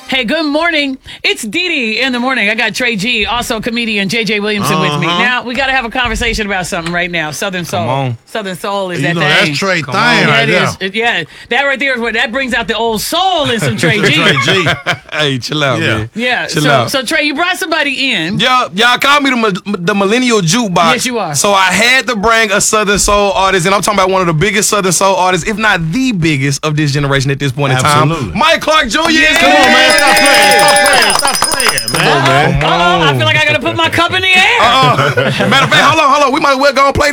Hey, good morning. It's Dee Dee in the morning. I got Trey G, also comedian JJ Williamson with me. Now, we got to have a conversation about something right now. Southern Soul. Come on. Southern Soul is You that know, thing. that's Trey Come thing on. right That there. is, yeah. That right there is what that brings out the old soul in some Trey G. Trey G. Hey, chill out, Yeah. man. Yeah. Chill out. So Trey, you brought somebody in. Y'all call me the millennial jukebox. Yes, you are. So I had to bring a Southern Soul artist, and I'm talking about one of the biggest Southern Soul artists, if not the biggest of this generation at this point in time. Absolutely. Mike Clark Jr. Yeah. Come on, man. Stop playing. Stop playing, man. I feel like I got to put my cup in the air. Matter of fact, hold on. We might as well go and play